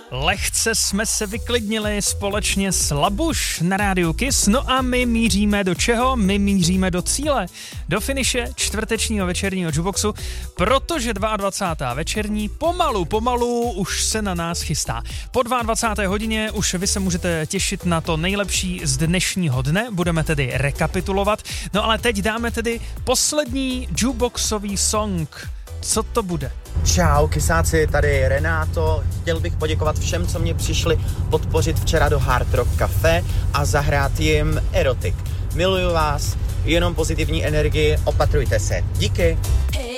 Lehce jsme se vyklidnili společně s Labuš na rádiu Kiss, no a my míříme do čeho? My míříme do cíle, do finiše čtvrtečního večerního Juboxu, protože 22. večerní pomalu už se na nás chystá. Po 22. hodině už vy se můžete těšit na to nejlepší z dnešního dne, budeme tedy rekapitulovat, no ale teď dáme tedy poslední Juboxový song. Co to bude? Čau, kysáci, tady Renato. Chtěl bych poděkovat všem, co mě přišli podpořit včera do Hard Rock Café a zahrát jim Erotik. Miluju vás, jenom pozitivní energii, opatrujte se. Díky.